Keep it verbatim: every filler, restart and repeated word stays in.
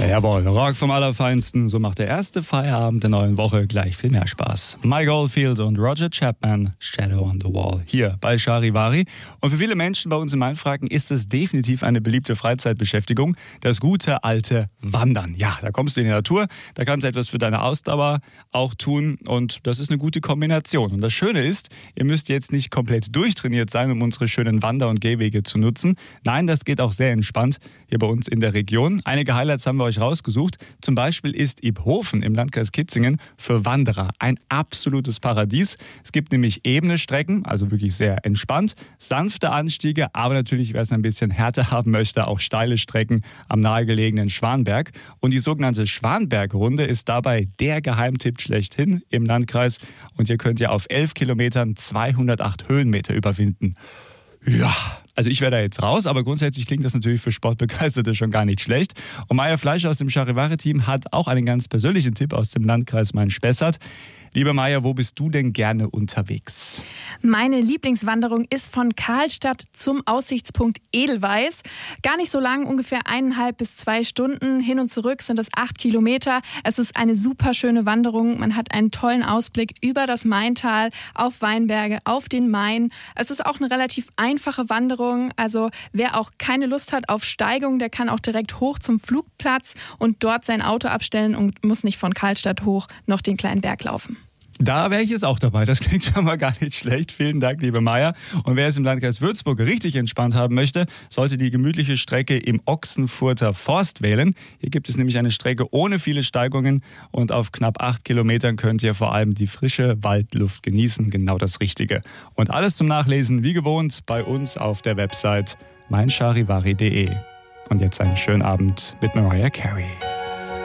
Jawohl, Rock vom Allerfeinsten. So macht der erste Feierabend der neuen Woche gleich viel mehr Spaß. Mike Oldfield und Roger Chapman, Shadow on the Wall, hier bei Charivari. Und für viele Menschen bei uns in Mainfranken ist es definitiv eine beliebte Freizeitbeschäftigung, das gute alte Wandern. Ja, da kommst du in die Natur, da kannst du etwas für deine Ausdauer auch tun und das ist eine gute Kombination. Und das Schöne ist, ihr müsst jetzt nicht komplett durchtrainiert sein, um unsere schönen Wander- und Gehwege zu nutzen. Nein, das geht auch sehr entspannt hier bei uns in der Region. Einige Highlights haben wir euch rausgesucht. Zum Beispiel ist Iphofen im Landkreis Kitzingen für Wanderer ein absolutes Paradies. Es gibt nämlich ebene Strecken, also wirklich sehr entspannt, sanfte Anstiege, aber natürlich, wer es ein bisschen härter haben möchte, auch steile Strecken am nahegelegenen Schwanberg. Und die sogenannte Schwanbergrunde ist dabei der Geheimtipp schlechthin im Landkreis. Und hier könnt ihr auf elf Kilometern zweihundertacht Höhenmeter überwinden. Ja, also ich wäre da jetzt raus, aber grundsätzlich klingt das natürlich für Sportbegeisterte schon gar nicht schlecht. Und Maja Fleischer aus dem Charivari-Team hat auch einen ganz persönlichen Tipp aus dem Landkreis Main-Spessart. Liebe Maja, wo bist du denn gerne unterwegs? Meine Lieblingswanderung ist von Karlstadt zum Aussichtspunkt Edelweiß. Gar nicht so lang, ungefähr eineinhalb bis zwei Stunden. Hin und zurück sind es acht Kilometer. Es ist eine super schöne Wanderung. Man hat einen tollen Ausblick über das Maintal, auf Weinberge, auf den Main. Es ist auch eine relativ einfache Wanderung. Also wer auch keine Lust hat auf Steigung, der kann auch direkt hoch zum Flugplatz und dort sein Auto abstellen und muss nicht von Karlstadt hoch noch den kleinen Berg laufen. Da wäre ich jetzt auch dabei. Das klingt schon mal gar nicht schlecht. Vielen Dank, liebe Maja. Und wer es im Landkreis Würzburg richtig entspannt haben möchte, sollte die gemütliche Strecke im Ochsenfurter Forst wählen. Hier gibt es nämlich eine Strecke ohne viele Steigungen und auf knapp acht Kilometern könnt ihr vor allem die frische Waldluft genießen. Genau das Richtige. Und alles zum Nachlesen, wie gewohnt, bei uns auf der Website mein charivari punkt de. Und jetzt einen schönen Abend mit Mariah Carey.